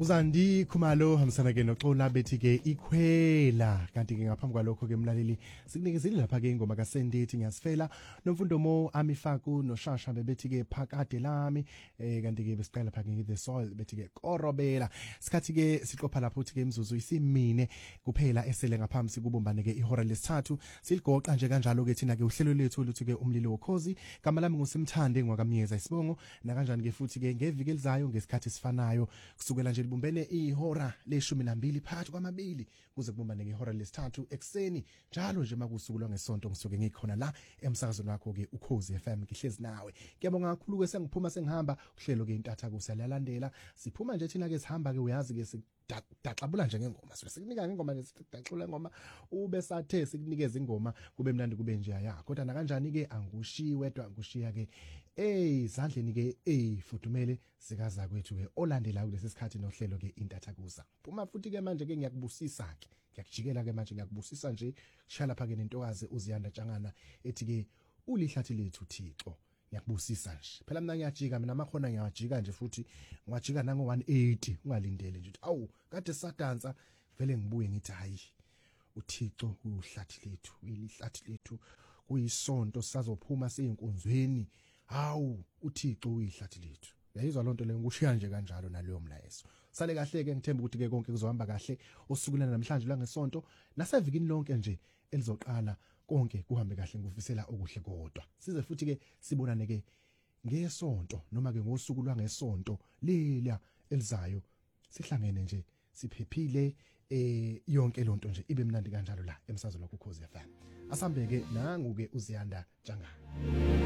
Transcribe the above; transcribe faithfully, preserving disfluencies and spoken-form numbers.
Uzandi Khumalo hamsana ke noXola bethi ke ikhwela kanti ke ngaphambi kwalokho ke mlaleli sikunikezile lapha ke ingoma kaSendethi ngiyasifela nomfundo mo Amifaku noShasha bebethi ke phakade lami eh kanti ke besiqala lapha ke the soil bethi ke korobela sikhathi ke siqopha lapho uthi ke imzuzu isimine kuphela esele ngaphambi kubumbane ke ihora lesithathu siligoqa nje kanjalo ke thina ke uhlelo lethu luthi ke umlilo wokhozi kama lami ngusimthande ngwakamnyeza isibongo na kanjani ke futhi ke ngeviki elizayo ngesikhathi sifanayo kusukela nje libumbene ihora leshumi nambili phakathi kwamabili kuze kubumbane ngehora lesithathu ekseni njalo nje makusukulwa ngesonto ngisuke ngikhona la emsakazweni wakho ke ukhozi F M ngihlezi nawe ngiyabonga kakhulu ke sengiphuma sengihamba uhlelo ke intatha kusalalandela siphuma nje thina ke sihamba ke uyazi ke daxabula nje ngengoma so sikunika ngengoma nesidaxula ngoma ube sathe sikunikeza ingoma kube mnandi kube nje ya kodwa na kanjani ke angushiyi wedwa ngushiya ke eh izandleni ke eh futhumele sikaza kwethu ke olandela kulesi sikhathi nohlelo ke intatha kusa phuma futhi ke manje ke ngiyakubusisa ke ngiyakujikela ke manje ngiyakubusisa nje shala lapha ke nentokazi uziyanda Tshangana ethi ke ulihlathi lethu Thixo ngiyakubusisa nje phela mina ngiyajika mina makhona ngiyajika nje futhi ngwajika nango one eighty ungalindele nje awu kade sadansa vele ngibuye ngithi hayi uThixo uhlathi lethu uyilihlathi lethu kuyisonto sazophuma seyinkonzweni hawu uThixo uyihlathi lethu yayizwa lonto le ngikushiya nje kanjalo naleyo mlayeso sale kahle ke ngithemba ukuthi ke konke kuzohamba kahle osukulana namhlanje la ngesonto nasevikini lonke nje elizoqala konke kuhambe kahle ngufisela okuhle kodwa size futhi ke sibonane ke ngesonto noma ke ngosuku lwa ngesonto lela elizayo sihlangene nje siphephile eh yonke lonto nje ibe mnandi kanjalo la emsazweni wakho Ukhozi F M asambeke nangu ke uziyanda Tshangana.